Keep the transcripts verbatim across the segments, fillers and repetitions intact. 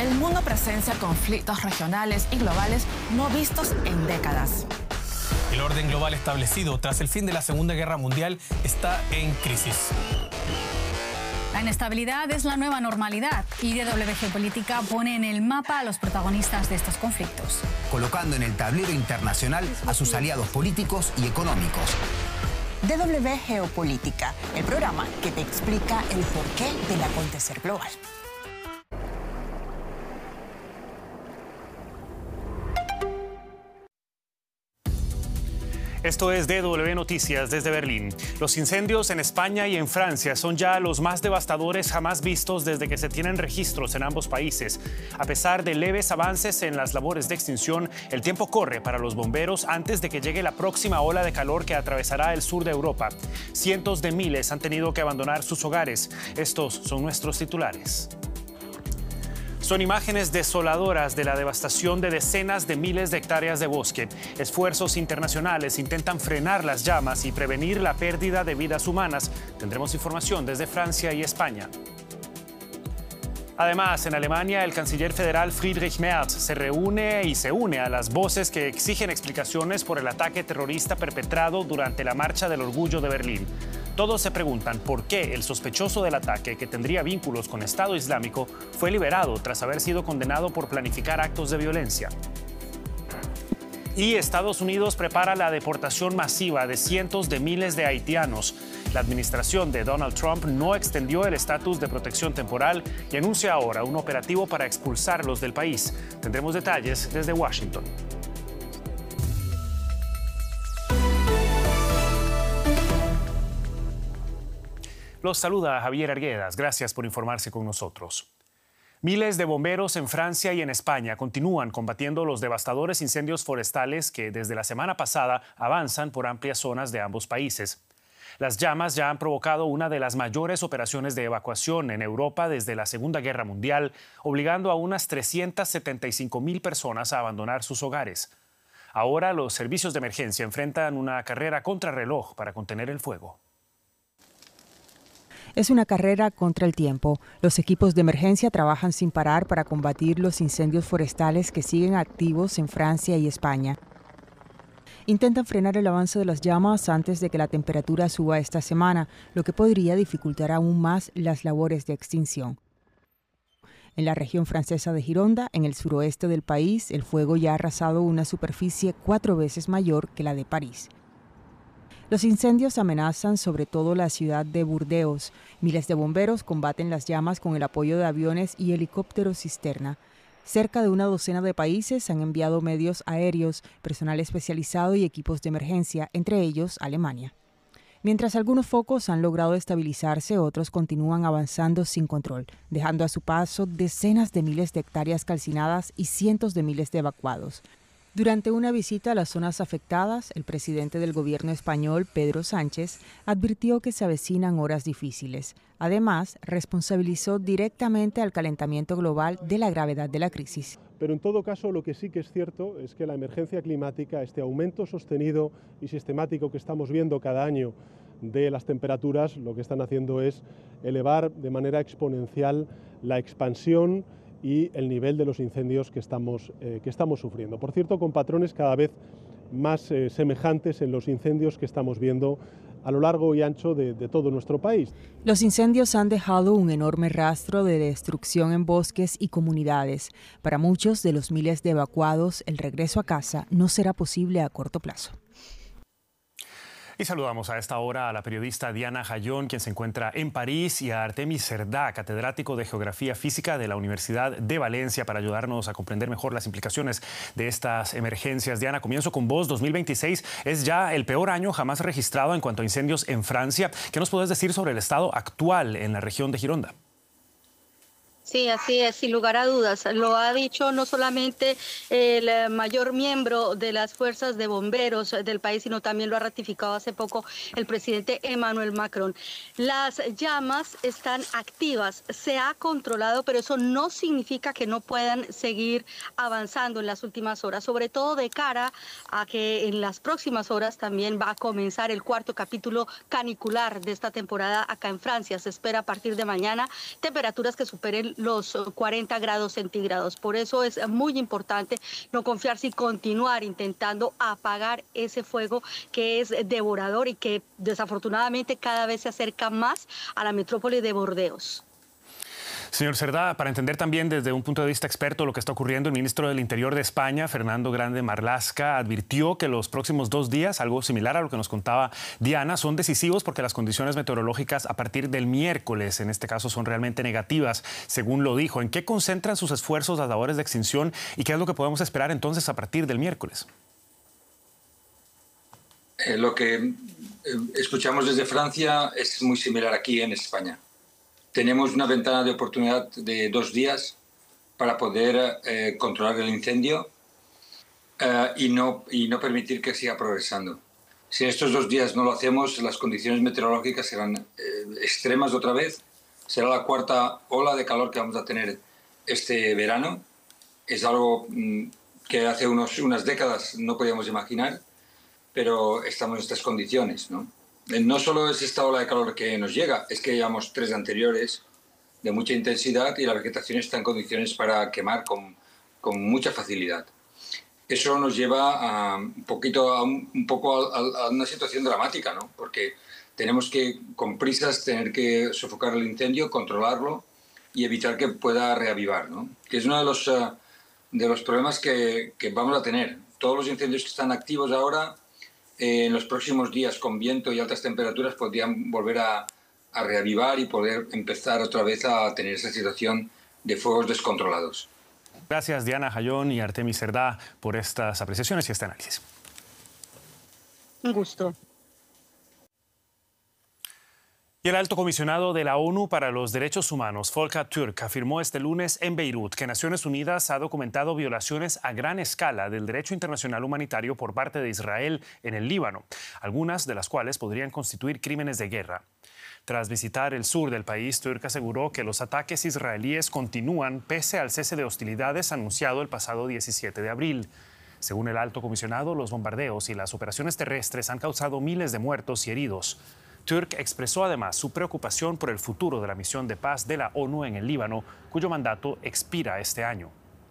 El mundo presencia conflictos regionales y globales no vistos en décadas. El orden global establecido tras el fin de la Segunda Guerra Mundial está en crisis. La inestabilidad es la nueva normalidad y D W Geopolítica pone en el mapa a los protagonistas de estos conflictos, colocando en el tablero internacional a sus aliados políticos y económicos. D W Geopolítica, el programa que te explica el porqué del acontecer global. Esto es D W Noticias desde Berlín. Los incendios en España y en Francia son ya los más devastadores jamás vistos desde que se tienen registros en ambos países. A pesar de leves avances en las labores de extinción, el tiempo corre para los bomberos antes de que llegue la próxima ola de calor que atravesará el sur de Europa. Cientos de miles han tenido que abandonar sus hogares. Estos son nuestros titulares. Son imágenes desoladoras de la devastación de decenas de miles de hectáreas de bosque. Esfuerzos internacionales intentan frenar las llamas y prevenir la pérdida de vidas humanas. Tendremos información desde Francia y España. Además, en Alemania, el canciller federal Friedrich Merz se reúne y se une a las voces que exigen explicaciones por el ataque terrorista perpetrado durante la Marcha del Orgullo de Berlín. Todos se preguntan por qué el sospechoso del ataque, que tendría vínculos con Estado Islámico, fue liberado tras haber sido condenado por planificar actos de violencia. Y Estados Unidos prepara la deportación masiva de cientos de miles de haitianos. La administración de Donald Trump no extendió el estatus de protección temporal y anuncia ahora un operativo para expulsarlos del país. Tendremos detalles desde Washington. Los saluda Javier Arguedas. Gracias por informarse con nosotros. Miles de bomberos en Francia y en España continúan combatiendo los devastadores incendios forestales que desde la semana pasada avanzan por amplias zonas de ambos países. Las llamas ya han provocado una de las mayores operaciones de evacuación en Europa desde la Segunda Guerra Mundial, obligando a unas trescientas setenta y cinco mil personas a abandonar sus hogares. Ahora los servicios de emergencia enfrentan una carrera contrarreloj para contener el fuego. Es una carrera contra el tiempo. Los equipos de emergencia trabajan sin parar para combatir los incendios forestales que siguen activos en Francia y España. Intentan frenar el avance de las llamas antes de que la temperatura suba esta semana, lo que podría dificultar aún más las labores de extinción. En la región francesa de Gironda, en el suroeste del país, el fuego ya ha arrasado una superficie cuatro veces mayor que la de París. Los incendios amenazan sobre todo la ciudad de Burdeos. Miles de bomberos combaten las llamas con el apoyo de aviones y helicópteros cisterna. Cerca de una docena de países han enviado medios aéreos, personal especializado y equipos de emergencia, entre ellos Alemania. Mientras algunos focos han logrado estabilizarse, otros continúan avanzando sin control, dejando a su paso decenas de miles de hectáreas calcinadas y cientos de miles de evacuados. Durante una visita a las zonas afectadas, el presidente del gobierno español, Pedro Sánchez, advirtió que se avecinan horas difíciles. Además, responsabilizó directamente al calentamiento global de la gravedad de la crisis. Pero en todo caso, lo que sí que es cierto es que la emergencia climática, este aumento sostenido y sistemático que estamos viendo cada año de las temperaturas, lo que están haciendo es elevar de manera exponencial la expansión y el nivel de los incendios que estamos, eh, que estamos sufriendo. Por cierto, con patrones cada vez más eh, semejantes en los incendios que estamos viendo a lo largo y ancho de, de todo nuestro país. Los incendios han dejado un enorme rastro de destrucción en bosques y comunidades. Para muchos de los miles de evacuados, el regreso a casa no será posible a corto plazo. Y saludamos a esta hora a la periodista Diana Jayón, quien se encuentra en París, y a Artemis Cerdá, catedrático de Geografía Física de la Universidad de Valencia, para ayudarnos a comprender mejor las implicaciones de estas emergencias. Diana, comienzo con vos. dos mil veintiséis es ya el peor año jamás registrado en cuanto a incendios en Francia. ¿Qué nos puedes decir sobre el estado actual en la región de Gironda? Sí, así es, sin lugar a dudas. Lo ha dicho no solamente el mayor miembro de las fuerzas de bomberos del país, sino también lo ha ratificado hace poco el presidente Emmanuel Macron. Las llamas están activas, se ha controlado, pero eso no significa que no puedan seguir avanzando en las últimas horas, sobre todo de cara a que en las próximas horas también va a comenzar el cuarto capítulo canicular de esta temporada acá en Francia. Se espera a partir de mañana temperaturas que superen los cuarenta grados centígrados. Por eso es muy importante no confiarse y continuar intentando apagar ese fuego que es devorador y que desafortunadamente cada vez se acerca más a la metrópoli de Burdeos. Señor Cerdá, para entender también desde un punto de vista experto lo que está ocurriendo, el ministro del Interior de España, Fernando Grande Marlaska, advirtió que los próximos dos días, algo similar a lo que nos contaba Diana, son decisivos porque las condiciones meteorológicas a partir del miércoles, en este caso, son realmente negativas, según lo dijo. ¿En qué concentran sus esfuerzos las labores de extinción y qué es lo que podemos esperar entonces a partir del miércoles? Eh, lo que eh, escuchamos desde Francia es muy similar aquí en España. Tenemos una ventana de oportunidad de dos días para poder eh, controlar el incendio eh, y, no, y no permitir que siga progresando. Si en estos dos días no lo hacemos, las condiciones meteorológicas serán eh, extremas otra vez. Será la cuarta ola de calor que vamos a tener este verano. Es algo mm, que hace unos, unas décadas no podíamos imaginar, pero estamos en estas condiciones, ¿no? No solo es esta ola de calor que nos llega, es que llevamos tres anteriores de mucha intensidad y la vegetación está en condiciones para quemar con, con mucha facilidad. Eso nos lleva a un, poquito, a un, un poco a, a una situación dramática, ¿no? Porque tenemos que, con prisas, tener que sofocar el incendio, controlarlo y evitar que pueda reavivar, ¿no? Que es uno de los, uh, de los problemas que, que vamos a tener. Todos los incendios que están activos ahora, Eh, en los próximos días con viento y altas temperaturas podrían volver a, a reavivar y poder empezar otra vez a tener esa situación de fuegos descontrolados. Gracias Diana Jayón y Artemis Cerdá por estas apreciaciones y este análisis. Un gusto. Y el alto comisionado de la ONU para los Derechos Humanos, Volker Türk, afirmó este lunes en Beirut que Naciones Unidas ha documentado violaciones a gran escala del derecho internacional humanitario por parte de Israel en el Líbano, algunas de las cuales podrían constituir crímenes de guerra. Tras visitar el sur del país, Türk aseguró que los ataques israelíes continúan pese al cese de hostilidades anunciado el pasado diecisiete de abril. Según el alto comisionado, los bombardeos y las operaciones terrestres han causado miles de muertos y heridos. Türk expresó además su preocupación por el futuro de la misión de paz de la ONU en el Líbano, cuyo mandato expira este año.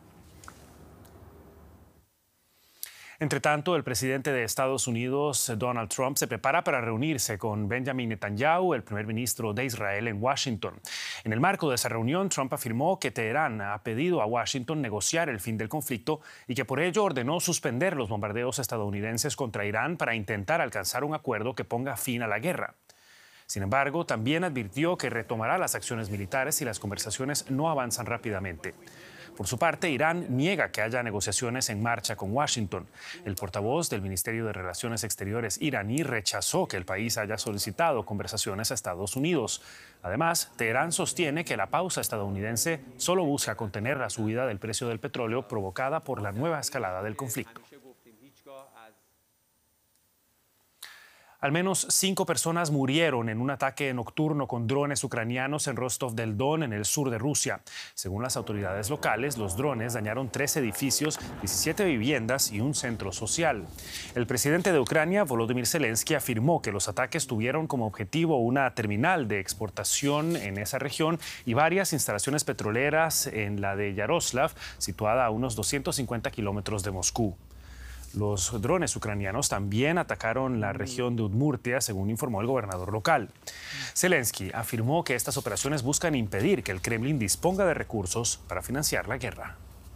Entre tanto, el presidente de Estados Unidos, Donald Trump, se prepara para reunirse con Benjamin Netanyahu, el primer ministro de Israel, en Washington. En el marco de esa reunión, Trump afirmó que Teherán ha pedido a Washington negociar el fin del conflicto y que por ello ordenó suspender los bombardeos estadounidenses contra Irán para intentar alcanzar un acuerdo que ponga fin a la guerra. Sin embargo, también advirtió que retomará las acciones militares si las conversaciones no avanzan rápidamente. Por su parte, Irán niega que haya negociaciones en marcha con Washington. El portavoz del Ministerio de Relaciones Exteriores iraní rechazó que el país haya solicitado conversaciones a Estados Unidos. Además, Teherán sostiene que la pausa estadounidense solo busca contener la subida del precio del petróleo provocada por la nueva escalada del conflicto. Al menos cinco personas murieron en un ataque nocturno con drones ucranianos en Rostov del Don, en el sur de Rusia. Según las autoridades locales, los drones dañaron tres edificios, diecisiete viviendas y un centro social. El presidente de Ucrania, Volodymyr Zelensky, afirmó que los ataques tuvieron como objetivo una terminal de exportación en esa región y varias instalaciones petroleras en la de Yaroslav, situada a unos doscientos cincuenta kilómetros de Moscú. Los drones ucranianos también atacaron la región de Udmurtia, según informó el gobernador local. Zelensky afirmó que estas operaciones buscan impedir que el Kremlin disponga de recursos para financiar la guerra.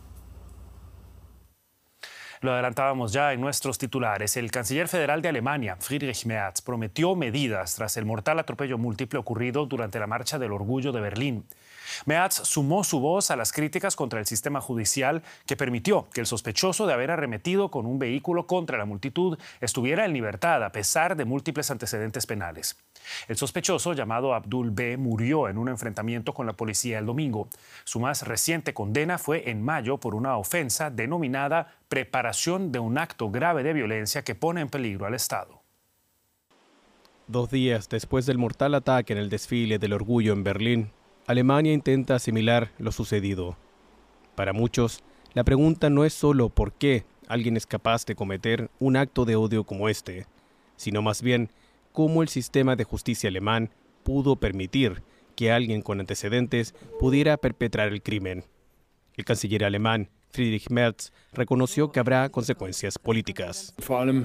Lo adelantábamos ya en nuestros titulares. El canciller federal de Alemania, Friedrich Merz, prometió medidas tras el mortal atropello múltiple ocurrido durante la Marcha del Orgullo de Berlín. Merz sumó su voz a las críticas contra el sistema judicial que permitió que el sospechoso de haber arremetido con un vehículo contra la multitud estuviera en libertad a pesar de múltiples antecedentes penales. El sospechoso, llamado Abdul B., murió en un enfrentamiento con la policía el domingo. Su más reciente condena fue en mayo por una ofensa denominada preparación de un acto grave de violencia que pone en peligro al Estado. Dos días después del mortal ataque en el desfile del Orgullo en Berlín, Alemania intenta asimilar lo sucedido. Para muchos, la pregunta no es solo por qué alguien es capaz de cometer un acto de odio como este, sino más bien cómo el sistema de justicia alemán pudo permitir que alguien con antecedentes pudiera perpetrar el crimen. El canciller alemán, Friedrich Merz, reconoció que habrá consecuencias políticas.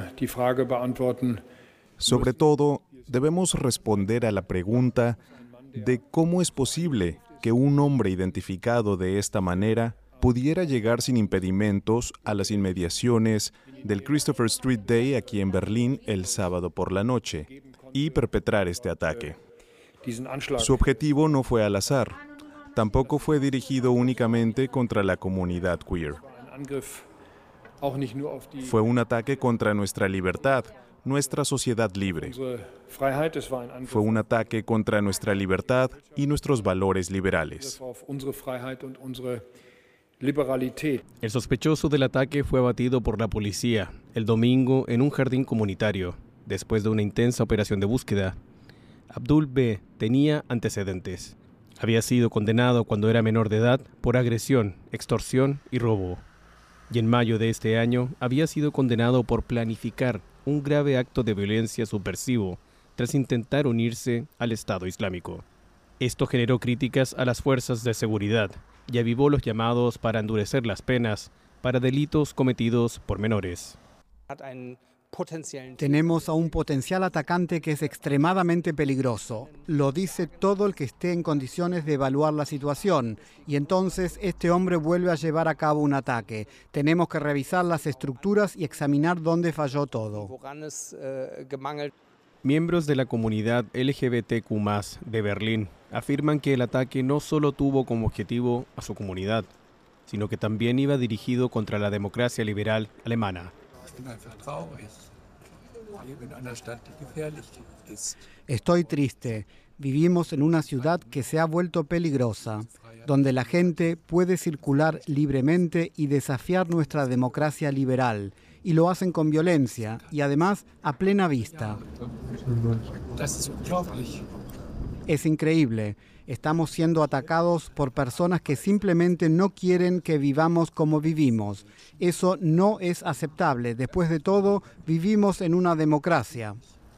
Sobre todo, debemos responder a la pregunta de cómo es posible que un hombre identificado de esta manera pudiera llegar sin impedimentos a las inmediaciones del Christopher Street Day aquí en Berlín el sábado por la noche y perpetrar este ataque. Su objetivo no fue al azar, tampoco fue dirigido únicamente contra la comunidad queer. Fue un ataque contra nuestra libertad, nuestra sociedad libre. Fue un ataque contra nuestra libertad y nuestros valores liberales. El sospechoso del ataque fue abatido por la policía el domingo en un jardín comunitario, después de una intensa operación de búsqueda. Abdul B. tenía antecedentes. Había sido condenado cuando era menor de edad por agresión, extorsión y robo. Y en mayo de este año había sido condenado por planificar un grave acto de violencia subversivo tras intentar unirse al Estado Islámico. Esto generó críticas a las fuerzas de seguridad y avivó los llamados para endurecer las penas para delitos cometidos por menores. Tenemos a un potencial atacante que es extremadamente peligroso. Lo dice todo el que esté en condiciones de evaluar la situación. Y entonces este hombre vuelve a llevar a cabo un ataque. Tenemos que revisar las estructuras y examinar dónde falló todo. Miembros de la comunidad L G B T Q más, de Berlín afirman que el ataque no solo tuvo como objetivo a su comunidad, sino que también iba dirigido contra la democracia liberal alemana. Estoy triste. Vivimos en una ciudad que se ha vuelto peligrosa, donde la gente puede circular libremente y desafiar nuestra democracia liberal, y lo hacen con violencia y además a plena vista. Es increíble. Estamos siendo atacados por personas que simplemente no quieren que vivamos como vivimos. Eso no es aceptable. Después de todo, vivimos en una democracia.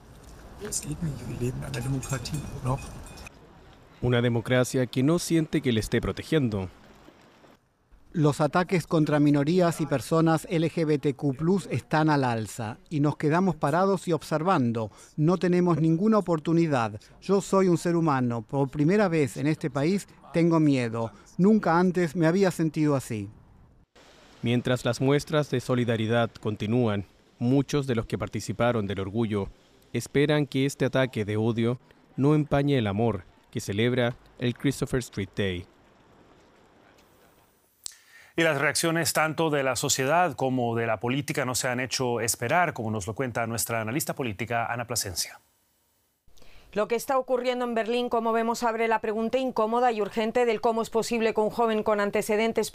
Una democracia que no siente que le esté protegiendo. Los ataques contra minorías y personas L G B T Q plus, están al alza y nos quedamos parados y observando. No tenemos ninguna oportunidad. Yo soy un ser humano. Por primera vez en este país tengo miedo. Nunca antes me había sentido así. Mientras las muestras de solidaridad continúan, muchos de los que participaron del orgullo esperan que este ataque de odio no empañe el amor que celebra el Christopher Street Day. Y las reacciones tanto de la sociedad como de la política no se han hecho esperar, como nos lo cuenta nuestra analista política Ana Plasencia. Lo que está ocurriendo en Berlín, como vemos, abre la pregunta incómoda y urgente del cómo es posible que un joven con antecedentes